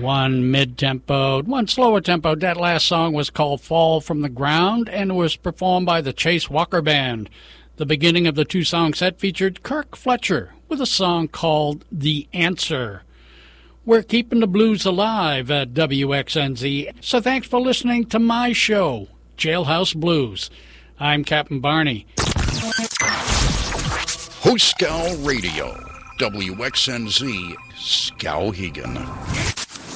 one mid-tempo, one slower tempo. That last song was called Fall from the Ground, and it was performed by the Chase Walker Band. The beginning of the two-song set featured Kirk Fletcher with a song called The Answer. We're keeping the blues alive at WXNZ, so thanks for listening to my show, Jailhouse Blues. I'm Captain Barney. Host Scow Radio, WXNZ, Skowhegan.